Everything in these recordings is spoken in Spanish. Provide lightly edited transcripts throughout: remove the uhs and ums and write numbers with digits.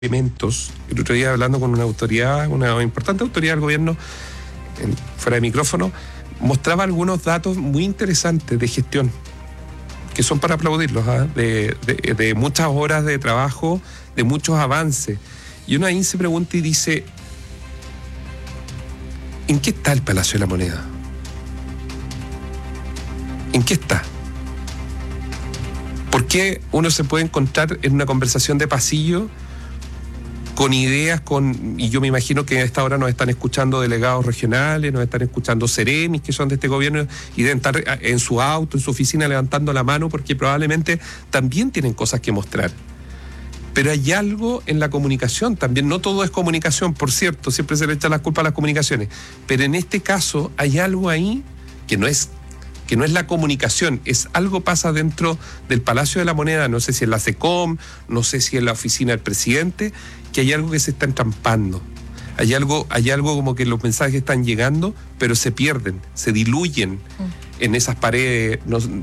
elementos. El otro día hablando con una autoridad, una importante autoridad del gobierno, fuera de micrófono, mostraba algunos datos muy interesantes de gestión, que son para aplaudirlos, de muchas horas de trabajo, de muchos avances. Y uno ahí se pregunta y dice, ¿en qué está el Palacio de la Moneda? ¿En qué está? ¿Por qué uno se puede encontrar en una conversación de pasillo con ideas, y yo me imagino que a esta hora nos están escuchando delegados regionales, nos están escuchando seremis que son de este gobierno y deben estar en su auto, en su oficina levantando la mano porque probablemente también tienen cosas que mostrar? Pero hay algo en la comunicación también, no todo es comunicación, por cierto, siempre se le echa la culpa a las comunicaciones, pero en este caso hay algo ahí que no es la comunicación, es algo pasa dentro del Palacio de la Moneda, no sé si es la SECOM, no sé si es la oficina del presidente, que hay algo que se está entrampando. Hay algo como que los mensajes están llegando, pero se pierden, se diluyen en esas paredes.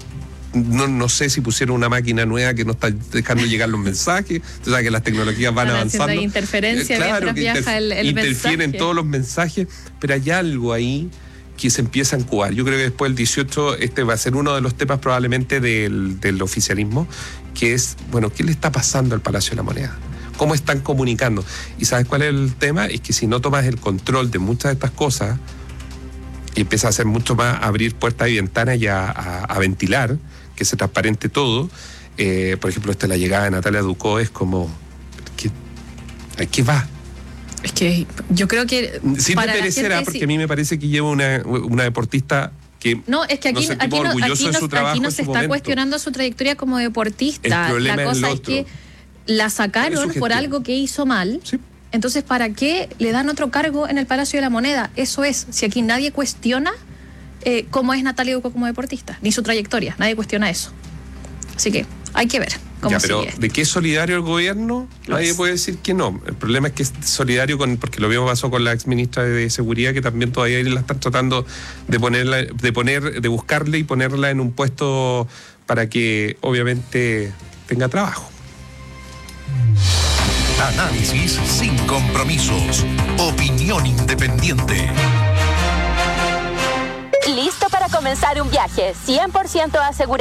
No sé si pusieron una máquina nueva que no está dejando llegar los mensajes. Tú sabes que las tecnologías van avanzando. Hay interferencia claro, mientras viaja el interfieren mensaje. Todos los mensajes, pero hay algo ahí que se empieza a incubar. Yo creo que después del 18 este va a ser uno de los temas probablemente del oficialismo, que es, bueno, ¿qué le está pasando al Palacio de la Moneda? ¿Cómo están comunicando? ¿Y sabes cuál es el tema? Es que si no tomas el control de muchas de estas cosas y empiezas a hacer mucho más, a abrir puertas y ventanas y a ventilar, que se transparente todo, por ejemplo, la llegada de Natalia Ducó es como, ¿a qué va? Es que yo creo que sin desmerecer, porque a mí me parece que lleva una deportista que no, es que aquí no se está cuestionando su trayectoria como deportista. La cosa es que la sacaron por algo que hizo mal. Sí. Entonces, ¿para qué le dan otro cargo en el Palacio de la Moneda? Eso es, si aquí nadie cuestiona cómo es Natalia Ducó como deportista, ni su trayectoria, nadie cuestiona eso. Así que hay que ver cómo pero sigue. ¿De qué es solidario el gobierno? Nadie puede decir que no. El problema es que es solidario porque lo mismo pasó con la ex ministra de Seguridad, que también todavía la están tratando de buscarle y ponerla en un puesto para que obviamente tenga trabajo. Análisis sin compromisos. Opinión independiente. Listo para comenzar un viaje 100% asegurado.